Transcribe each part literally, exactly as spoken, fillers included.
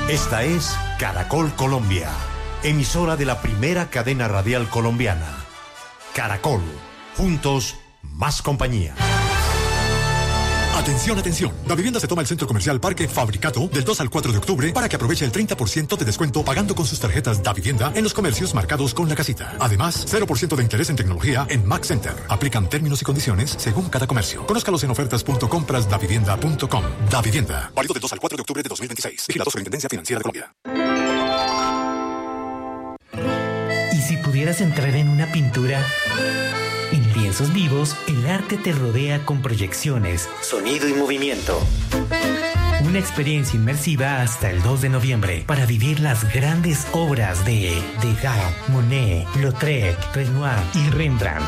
Esta es Caracol Colombia, emisora de la primera cadena radial colombiana. Caracol, juntos, más compañía. Atención, atención. Davivienda se toma el Centro Comercial Parque Fabricato del dos al cuatro de octubre para que aproveche el treinta por ciento de descuento pagando con sus tarjetas Davivienda en los comercios marcados con la casita. Además, cero por ciento de interés en tecnología en Max Center. Aplican términos y condiciones según cada comercio. Conózcalos en ofertas punto compras davivienda punto com. Davivienda. Válido del dos al cuatro de octubre de dos mil veintiséis. Vigilado Superintendencia Financiera de Colombia. ¿Y si pudieras entrar en una pintura? En Lienzos Vivos, el arte te rodea con proyecciones, sonido y movimiento. Una experiencia inmersiva hasta el dos de noviembre para vivir las grandes obras de Degas, Monet, Lautrec, Renoir y Rembrandt.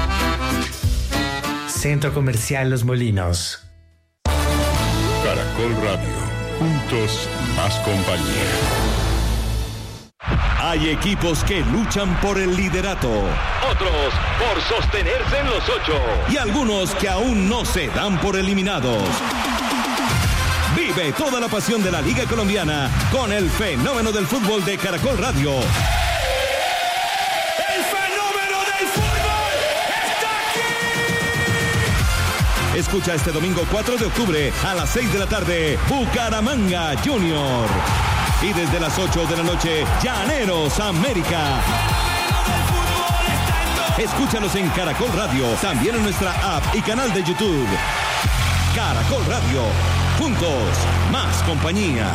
Centro Comercial Los Molinos. Caracol Radio. Juntos, más compañía. Hay equipos que luchan por el liderato, otros por sostenerse en los ocho y algunos que aún no se dan por eliminados. Vive toda la pasión de la Liga Colombiana con el fenómeno del fútbol de Caracol Radio. ¡El fenómeno del fútbol está aquí! Escucha este domingo cuatro de octubre a las seis de la tarde, Bucaramanga Junior. Y desde las ocho de la noche, Llaneros América. Escúchanos en Caracol Radio, también en nuestra app y canal de YouTube. Caracol Radio, juntos, más compañía.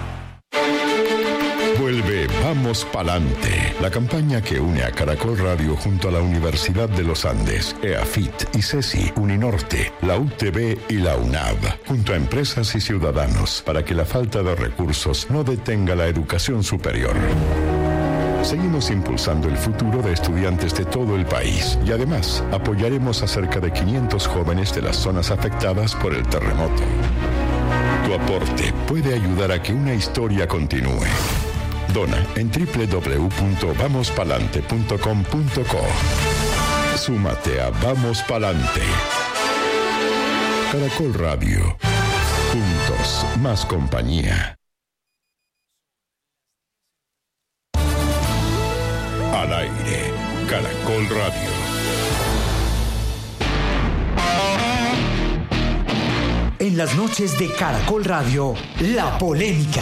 Vuelve Vamos Pa'lante, la campaña que une a Caracol Radio junto a la Universidad de los Andes, EAFIT, ICESI, Uninorte, la U T B y la UNAV, junto a empresas y ciudadanos, para que la falta de recursos no detenga la educación superior. Seguimos impulsando el futuro de estudiantes de todo el país y además apoyaremos a cerca de quinientos jóvenes de las zonas afectadas por el terremoto. Tu aporte puede ayudar a que una historia continúe. Dona en doble u doble u doble u punto vamos palante punto com punto co. Súmate a Vamos Pa'lante. Caracol Radio. Juntos, más compañía. Al aire, Caracol Radio. En las noches de Caracol Radio, la polémica.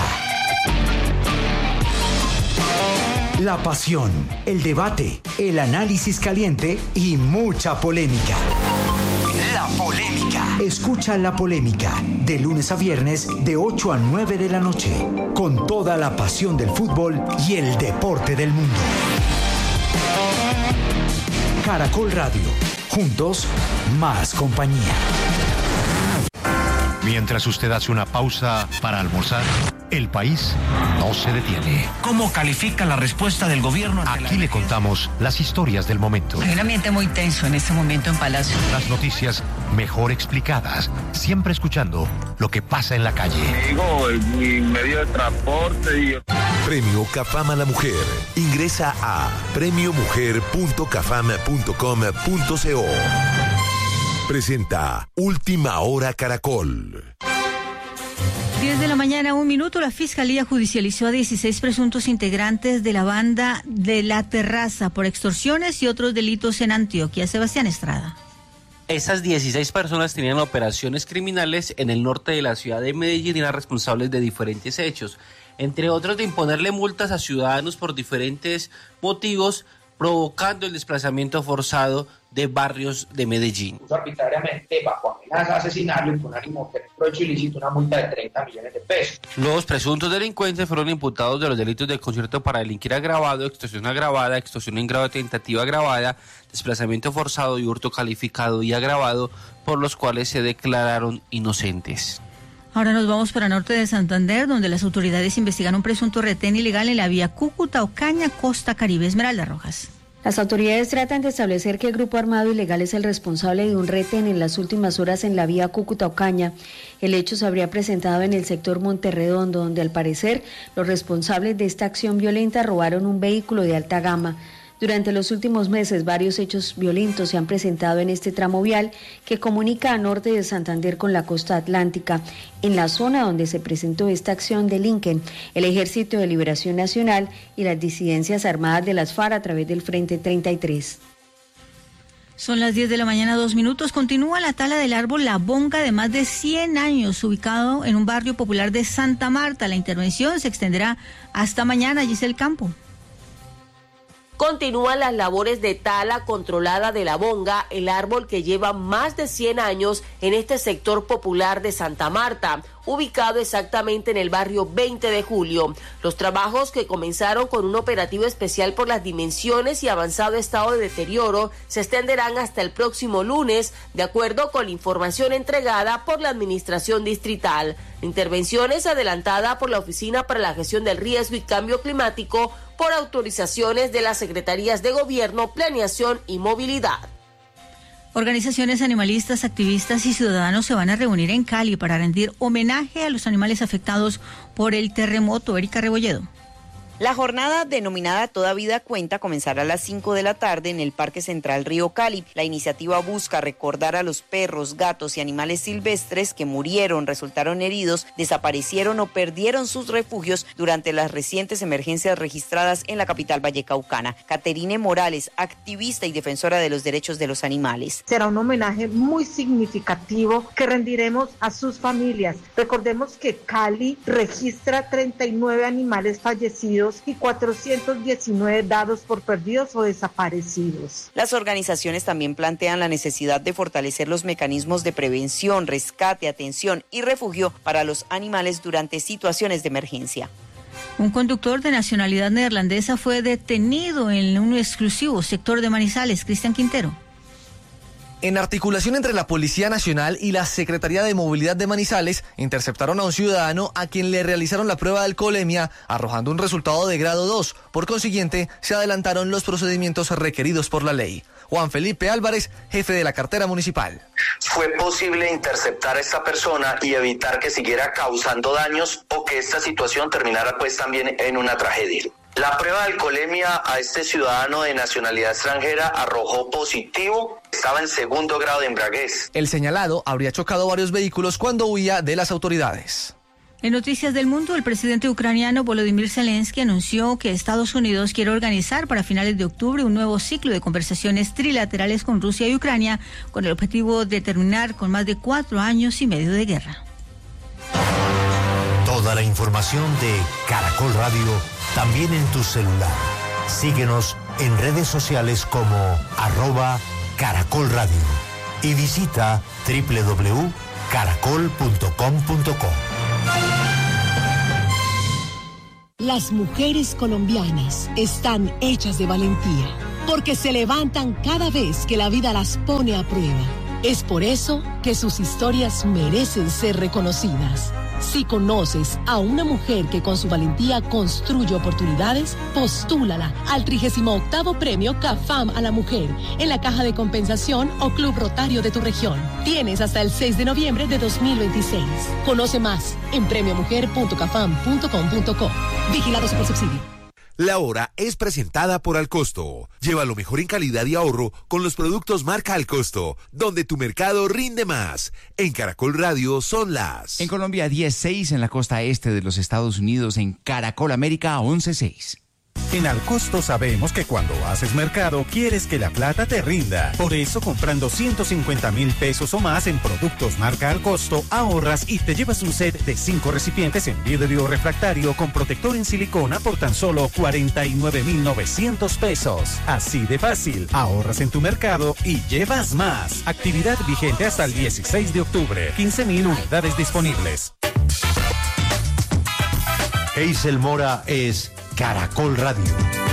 La pasión, el debate, el análisis caliente y mucha polémica. La polémica. Escucha La Polémica de lunes a viernes de ocho a nueve de la noche, con toda la pasión del fútbol y el deporte del mundo. Caracol Radio. Juntos, más compañía. Mientras usted hace una pausa para almorzar, el país no se detiene. ¿Cómo califica la respuesta del gobierno? Aquí le contamos las historias del momento. Hay un ambiente muy tenso en este momento en Palacio. Las noticias mejor explicadas, siempre escuchando lo que pasa en la calle. Digo, mi medio de transporte y... Premio Cafam a la Mujer. Ingresa a premio mujer punto cafam punto com punto co. Presenta Última Hora Caracol. diez de la mañana, un minuto. La Fiscalía judicializó a dieciséis presuntos integrantes de la banda de La Terraza por extorsiones y otros delitos en Antioquia. Sebastián Estrada. Esas dieciséis personas tenían operaciones criminales en el norte de la ciudad de Medellín y eran responsables de diferentes hechos, entre otros de imponerle multas a ciudadanos por diferentes motivos, provocando el desplazamiento forzado de barrios de Medellín. Arbitrariamente, bajo amenaza de asesinarlo y con ánimo de provecho ilícito, una multa de treinta millones de pesos. Los presuntos delincuentes fueron imputados de los delitos de concierto para delinquir agravado, extorsión agravada, extorsión en grado de tentativa agravada, desplazamiento forzado y hurto calificado y agravado, por los cuales se declararon inocentes. Ahora nos vamos para norte de Santander, donde las autoridades investigan un presunto retén ilegal en la vía Cúcuta-Ocaña, Costa Caribe. Esmeralda Rojas. Las autoridades tratan de establecer que el grupo armado ilegal es el responsable de un retén en las últimas horas en la vía Cúcuta-Ocaña. El hecho se habría presentado en el sector Monterredondo, donde al parecer los responsables de esta acción violenta robaron un vehículo de alta gama. Durante los últimos meses, varios hechos violentos se han presentado en este tramo vial que comunica a norte de Santander con la costa atlántica. En la zona donde se presentó esta acción delinquen el Ejército de Liberación Nacional y las disidencias armadas de las FARC a través del Frente treinta y tres. Son las diez de la mañana, dos minutos. Continúa la tala del árbol La Bonga de más de cien años, ubicado en un barrio popular de Santa Marta. La intervención se extenderá hasta mañana. Giselle Campo. Continúan las labores de tala controlada de La Bonga, el árbol que lleva más de cien años en este sector popular de Santa Marta, ubicado exactamente en el barrio veinte de julio. Los trabajos, que comenzaron con un operativo especial por las dimensiones y avanzado estado de deterioro, se extenderán hasta el próximo lunes, de acuerdo con la información entregada por la Administración Distrital. La intervención es adelantada por la Oficina para la Gestión del Riesgo y Cambio Climático por autorizaciones de las Secretarías de Gobierno, Planeación y Movilidad. Organizaciones animalistas, activistas y ciudadanos se van a reunir en Cali para rendir homenaje a los animales afectados por el terremoto. Erika Rebolledo. La jornada, denominada Toda Vida Cuenta, comenzará a las cinco de la tarde en el Parque Central Río Cali. La iniciativa busca recordar a los perros, gatos y animales silvestres que murieron, resultaron heridos, desaparecieron o perdieron sus refugios durante las recientes emergencias registradas en la capital vallecaucana. Caterine Morales, activista y defensora de los derechos de los animales. Será un homenaje muy significativo que rendiremos a sus familias. Recordemos que Cali registra treinta y nueve animales fallecidos y cuatrocientos diecinueve dados por perdidos o desaparecidos. Las organizaciones también plantean la necesidad de fortalecer los mecanismos de prevención, rescate, atención y refugio para los animales durante situaciones de emergencia. Un conductor de nacionalidad neerlandesa fue detenido en un exclusivo sector de Manizales. Cristian Quintero. En articulación entre la Policía Nacional y la Secretaría de Movilidad de Manizales, interceptaron a un ciudadano a quien le realizaron la prueba de alcoholemia, arrojando un resultado de grado dos. Por consiguiente, se adelantaron los procedimientos requeridos por la ley. Juan Felipe Álvarez, jefe de la cartera municipal. Fue posible interceptar a esta persona y evitar que siguiera causando daños o que esta situación terminara pues también en una tragedia. La prueba de alcoholemia a este ciudadano de nacionalidad extranjera arrojó positivo, estaba en segundo grado de embriaguez. El señalado habría chocado varios vehículos cuando huía de las autoridades. En Noticias del Mundo, el presidente ucraniano Volodymyr Zelensky anunció que Estados Unidos quiere organizar para finales de octubre un nuevo ciclo de conversaciones trilaterales con Rusia y Ucrania, con el objetivo de terminar con más de cuatro años y medio de guerra. Toda la información de Caracol Radio también en tu celular. Síguenos en redes sociales como arroba Caracol Radio y visita doble u doble u doble u punto caracol punto com punto co. Las mujeres colombianas están hechas de valentía, porque se levantan cada vez que la vida las pone a prueba. Es por eso que sus historias merecen ser reconocidas. Si conoces a una mujer que con su valentía construye oportunidades, postúlala al trigésimo octavo Premio CAFAM a la Mujer en la Caja de Compensación o Club Rotario de tu región. Tienes hasta el seis de noviembre de dos mil veintiséis. Conoce más en premio mujer punto cafam punto com punto co. Vigilado Supersubsidio. La hora es presentada por Alcosto. Lleva lo mejor en calidad y ahorro con los productos marca Alcosto, donde tu mercado rinde más. En Caracol Radio son las... En Colombia diez seis, en la costa este de los Estados Unidos, en Caracol América once seis. En Alcosto sabemos que cuando haces mercado quieres que la plata te rinda. Por eso, comprando ciento cincuenta mil pesos o más en productos marca Alcosto, ahorras y te llevas un set de cinco recipientes en vidrio refractario con protector en silicona por tan solo cuarenta y nueve mil novecientos pesos. Así de fácil, ahorras en tu mercado y llevas más. Actividad vigente hasta el dieciséis de octubre. quince mil unidades disponibles. Hazel Mora es Caracol Radio.